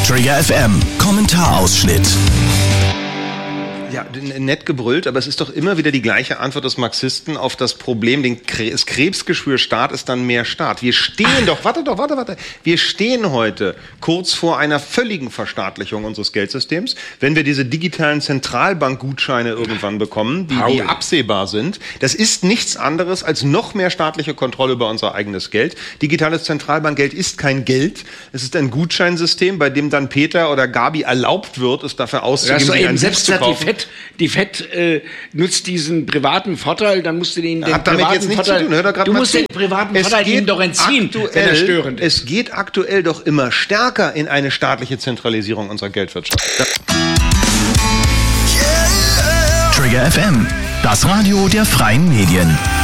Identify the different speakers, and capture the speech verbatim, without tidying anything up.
Speaker 1: Trigger F M, Kommentarausschnitt.
Speaker 2: Ja, nett gebrüllt, aber es ist doch immer wieder die gleiche Antwort des Marxisten auf das Problem, den Kre- das Krebsgeschwür Staat ist dann mehr Staat. Wir stehen doch, warte doch, warte, warte, wir stehen heute kurz vor einer völligen Verstaatlichung unseres Geldsystems, wenn wir diese digitalen Zentralbankgutscheine irgendwann bekommen, die, die absehbar sind. Das ist nichts anderes als noch mehr staatliche Kontrolle über unser eigenes Geld. Digitales Zentralbankgeld ist kein Geld, es ist ein Gutscheinsystem, bei dem dann Peter oder Gabi erlaubt wird, es dafür auszugeben, sich ein Buch zu kaufen.
Speaker 3: Die Fed äh, nutzt diesen privaten Vorteil, dann musst du den, den
Speaker 2: Hat damit
Speaker 3: privaten
Speaker 2: jetzt nichts
Speaker 3: Vorteil,
Speaker 2: zu tun. Hör doch grad
Speaker 3: du
Speaker 2: mal
Speaker 3: musst
Speaker 2: zu.
Speaker 3: den privaten
Speaker 2: Es
Speaker 3: Vorteil
Speaker 2: geht
Speaker 3: ihm doch entziehen,
Speaker 2: aktuell,
Speaker 3: wenn er störend ist.
Speaker 2: Es geht aktuell doch immer stärker in eine staatliche Zentralisierung unserer Geldwirtschaft.
Speaker 1: Trigger F M, das Radio der freien Medien.